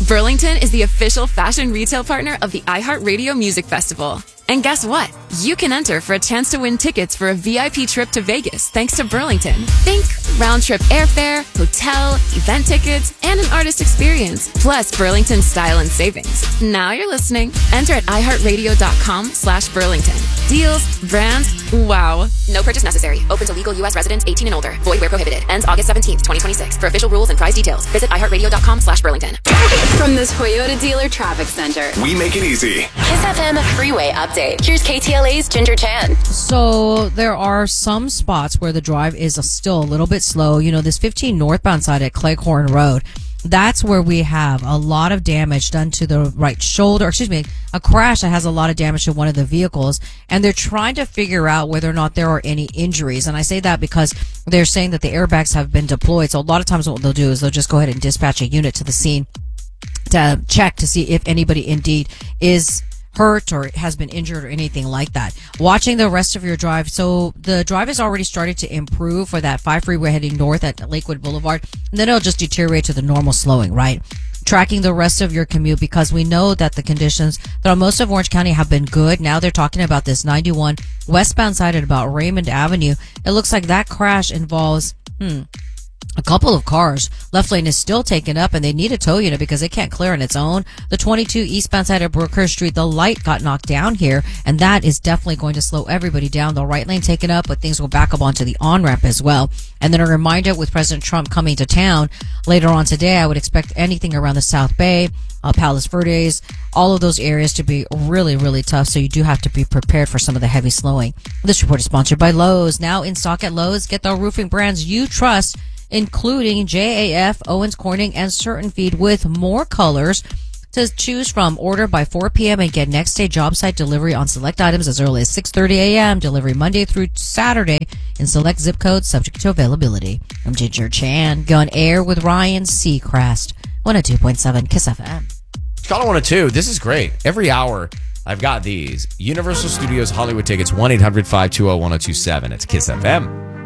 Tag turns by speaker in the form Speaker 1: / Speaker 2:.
Speaker 1: Burlington is the official fashion retail partner of the iHeartRadio Music Festival. And guess what? You can enter for a chance to win tickets for a VIP trip to Vegas thanks to Burlington. Think round-trip airfare, hotel, event tickets, and an artist experience, plus Burlington style and savings. Now you're listening. Enter at iHeartRadio.com/Burlington. Deals, brands, wow. No purchase necessary. Open to legal U.S. residents 18 and older. Void where prohibited. Ends August 17th, 2026. For official rules and price details, visit iHeartRadio.com/Burlington.
Speaker 2: From the Toyota Dealer Traffic Center,
Speaker 3: we make it easy.
Speaker 2: Kiss FM Freeway Update. Here's KTLA's Ginger Chan.
Speaker 4: So there are some spots where the drive is still a little bit slow. You know, this 15 northbound side at Cleghorn Road, that's where we have a lot of damage done to the right shoulder. A crash that has a lot of damage to one of the vehicles. And they're trying to figure out whether or not there are any injuries. And I say that because they're saying that the airbags have been deployed. So a lot of times what they'll do is they'll just go ahead and dispatch a unit to the scene to check to see if anybody indeed is hurt or has been injured or anything like that. Watching the rest of your drive. So the drive has already started to improve for that 5 freeway heading north at Lakewood Boulevard. And then it'll just deteriorate to the normal slowing, right? Tracking the rest of your commute because we know that the conditions throughout most of Orange County have been good. Now they're talking about this 91 westbound side at about Raymond Avenue. It looks like that crash involves, a couple of cars. Left lane is still taken up and they need a tow unit because it can't clear on its own. The 22 eastbound side of Brookhurst Street, the light got knocked down here and that is definitely going to slow everybody down. The right lane taken up, but things will back up onto the on-ramp as well. And then a reminder with President Trump coming to town later on today, I would expect anything around the South Bay, Palos Verdes, all of those areas to be really, really tough. So you do have to be prepared for some of the heavy slowing. This report is sponsored by Lowe's. Now in stock at Lowe's, get the roofing brands you trust, including JAF, Owens Corning, and Certain Feed with more colors to choose from. Order by 4 p.m. and get next day job site delivery on select items as early as 6:30 a.m. Delivery Monday through Saturday in select zip codes subject to availability. I'm Ginger Chan. Go on air with Ryan Seacrest. 102.7 Kiss FM.
Speaker 5: Call 102. This is great. Every hour I've got these. Universal Studios Hollywood tickets, 1-800-520-1027. It's Kiss FM.